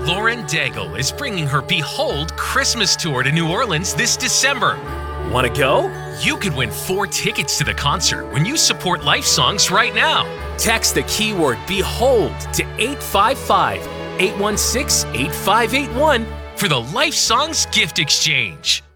Lauren Daigle is bringing her Behold Christmas Tour to New Orleans this December. Want to go? You could win 4 tickets to the concert when you support Life Songs right now. Text the keyword BEHOLD to 855-816-8581 for the Life Songs gift exchange.